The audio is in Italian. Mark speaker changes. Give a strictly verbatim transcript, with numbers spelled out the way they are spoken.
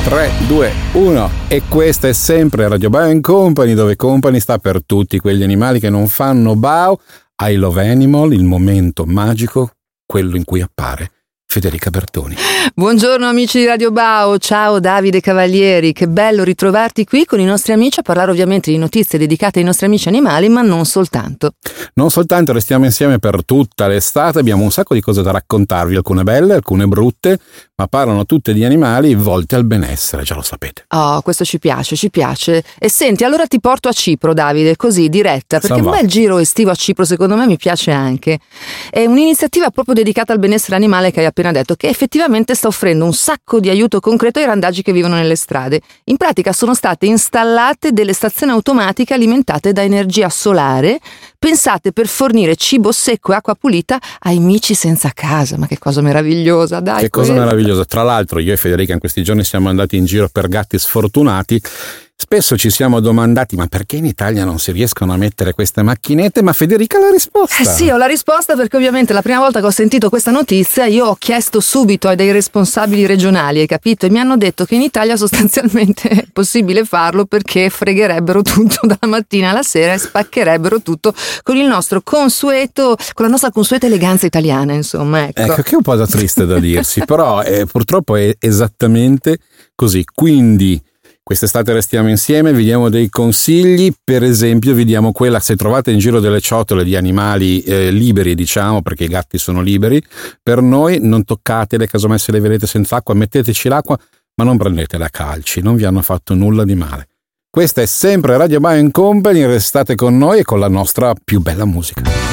Speaker 1: tre, due, uno e questa è sempre Radio Bao and Company, dove Company sta per tutti quegli animali che non fanno bao. I Love Animal, il momento magico, quello in cui appare Federica Bertoni.
Speaker 2: Buongiorno amici di Radio Bao, ciao Davide Cavalieri, che bello ritrovarti qui con i nostri amici a parlare ovviamente di notizie dedicate ai nostri amici animali, ma non soltanto.
Speaker 1: Non soltanto, restiamo insieme per tutta l'estate, abbiamo un sacco di cose da raccontarvi, alcune belle, alcune brutte, ma parlano tutte di animali volte al benessere, già lo sapete.
Speaker 2: Oh, questo ci piace, ci piace. E senti, allora ti porto a Cipro, Davide, così, diretta, perché un bel giro estivo a Cipro secondo me mi piace anche. È un'iniziativa proprio dedicata al benessere animale che hai appena detto, che effettivamente sta offrendo un sacco di aiuto concreto ai randagi che vivono nelle strade. In pratica sono state installate delle stazioni automatiche alimentate da energia solare, pensate per fornire cibo secco e acqua pulita ai mici senza casa. Ma che cosa meravigliosa, dai.
Speaker 1: Che cosa
Speaker 2: questa.
Speaker 1: meravigliosa. Tra l'altro io e Federica in questi giorni siamo andati in giro per gatti sfortunati. Spesso ci siamo domandati ma perché in Italia non si riescono a mettere queste macchinette, ma Federica ha la risposta.
Speaker 2: Eh sì, ho la risposta, perché ovviamente la prima volta che ho sentito questa notizia io ho chiesto subito ai dei responsabili regionali, hai capito? E mi hanno detto che in Italia sostanzialmente è possibile farlo perché fregherebbero tutto dalla mattina alla sera e spaccherebbero tutto con il nostro consueto, con la nostra consueta eleganza italiana, insomma. Ecco,
Speaker 1: ecco che è un po' da triste da dirsi, però eh, purtroppo è esattamente così. Quindi quest'estate restiamo insieme, vi diamo dei consigli, per esempio vi diamo quella: se trovate in giro delle ciotole di animali eh, liberi, diciamo, perché i gatti sono liberi, per noi non toccatele, casomai se le vedete senza acqua metteteci l'acqua, ma non prendetele a calci, non vi hanno fatto nulla di male. Questa è sempre Radio Bao and Company, restate con noi e con la nostra più bella musica.